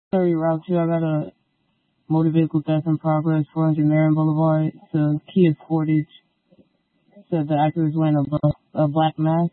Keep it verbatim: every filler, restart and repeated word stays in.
Terry Route two, I got a motor vehicle theft in progress, four hundred Marion Boulevard. It's a Kia Sportage. Said the actor was wearing a, a black mask.